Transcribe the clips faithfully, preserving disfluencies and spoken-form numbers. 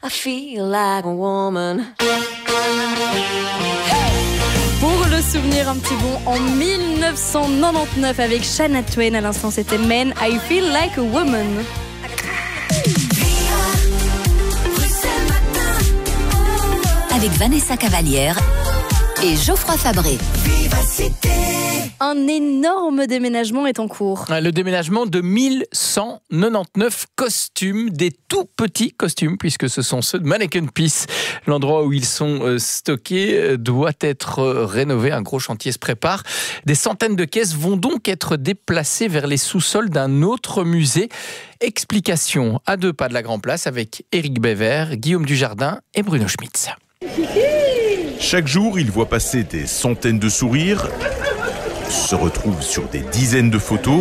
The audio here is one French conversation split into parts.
I feel like a woman. Pour le souvenir, un petit bond en mille neuf cent quatre-vingt-dix-neuf avec Shania Twain. À l'instant, c'était Men, I Feel Like a Woman. Avec Vanessa Cavalière et Geoffroy Fabré. Un énorme déménagement est en cours. Le déménagement de mille cent quatre-vingt-dix-neuf costumes, des tout petits costumes, puisque ce sont ceux de Mannequin Peace. L'endroit où ils sont stockés doit être rénové. Un gros chantier se prépare. Des centaines de caisses vont donc être déplacées vers les sous-sols d'un autre musée. Explication à deux pas de la Grand Place avec Éric Bévert, Guillaume Dujardin et Bruno Schmitz. Chaque jour, il voit passer des centaines de sourires, se retrouve sur des dizaines de photos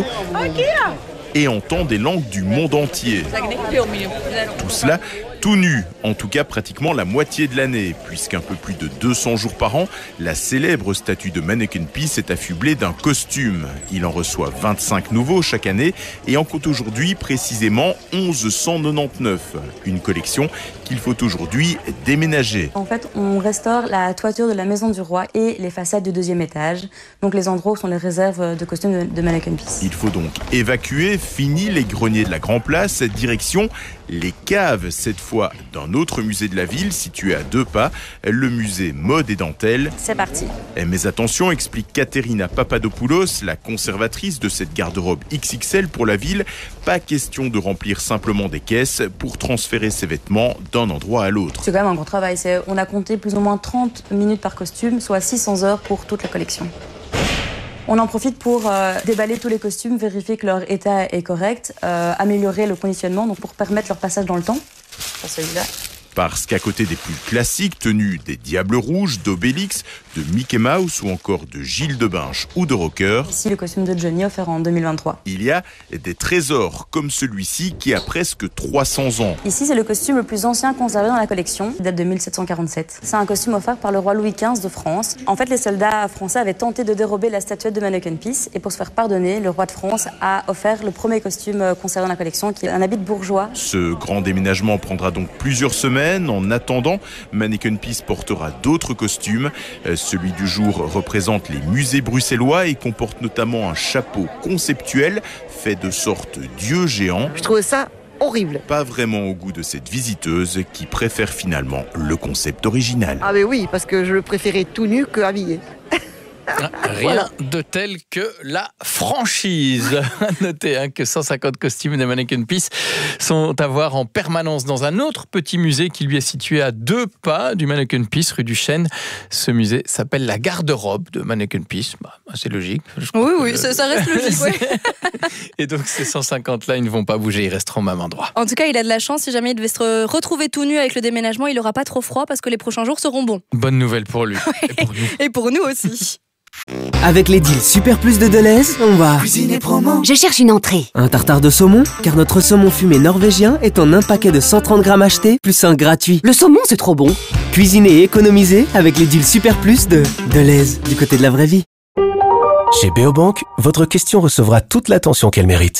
et entend des langues du monde entier. Tout cela tout nu, en tout cas pratiquement la moitié de l'année, puisqu'un peu plus de deux cents jours par an, la célèbre statue de Mannequin Peace est affublée d'un costume. Il en reçoit vingt-cinq nouveaux chaque année et en compte aujourd'hui précisément onze cent quatre-vingt-dix-neuf. Une collection qu'il faut aujourd'hui déménager. En fait, on restaure la toiture de la Maison du Roi et les façades du deuxième étage, donc les endroits où sont les réserves de costumes de, de Mannequin Peace. Il faut donc évacuer, fini les greniers de la Grand Place, direction les caves, cette fois d'un autre musée de la ville situé à deux pas, le musée Mode et Dentelle. C'est parti. Mais attention, explique Katerina Papadopoulos, la conservatrice de cette garde-robe X X L pour la ville, pas question de remplir simplement des caisses pour transférer ses vêtements d'un endroit à l'autre. C'est quand même un gros travail. C'est, on a compté plus ou moins trente minutes par costume, soit six cents heures pour toute la collection. On en profite pour euh, déballer tous les costumes, vérifier que leur état est correct, euh, améliorer le conditionnement donc pour permettre leur passage dans le temps. Pour celui-là. Parce qu'à côté des plus classiques tenues des Diables Rouges, d'Obélix, de Mickey Mouse ou encore de Gilles de Binche ou de Rocker, ici le costume de Johnny offert en deux mille vingt-trois. Il y a des trésors comme celui-ci qui a presque trois cents ans. Ici c'est le costume le plus ancien conservé dans la collection, il date de mille sept cent quarante-sept. C'est un costume offert par le roi Louis quinze de France. En fait les soldats français avaient tenté de dérober la statuette de Mannequin Peace et pour se faire pardonner, le roi de France a offert le premier costume conservé dans la collection qui est un habit de bourgeois. Ce grand déménagement prendra donc plusieurs semaines. En attendant, Mannequin Peace portera d'autres costumes. Celui du jour représente les musées bruxellois et comporte notamment un chapeau conceptuel fait de sorte d'yeux géants. Je trouve ça horrible. Pas vraiment au goût de cette visiteuse qui préfère finalement le concept original. Ah mais oui, parce que je le préférais tout nu que habillé. Rien voilà. de tel que la franchise. Notez hein, que cent cinquante costumes de Mannequin Peace sont à voir en permanence dans un autre petit musée qui lui est situé à deux pas du Mannequin Peace, rue du Chêne. Ce musée s'appelle la garde-robe de Mannequin Peace. Bah, c'est logique. Oui, oui, le... ça, ça reste logique. Ouais. Et donc ces cent cinquante-là, ils ne vont pas bouger, ils resteront au même endroit. En tout cas, il a de la chance. Si jamais il devait se retrouver tout nu avec le déménagement, il n'aura pas trop froid parce que les prochains jours seront bons. Bonne nouvelle pour lui. Ouais. Et pour nous. Et pour nous aussi. Avec les deals Super Plus de Deleuze, on va cuisiner promo. Je cherche une entrée. Un tartare de saumon, car notre saumon fumé norvégien est en un paquet de cent trente grammes acheté, plus un gratuit. Le saumon, c'est trop bon. Cuisiner et économiser avec les deals Super Plus de Deleuze, du côté de la vraie vie. Chez Beobank, votre question recevra toute l'attention qu'elle mérite.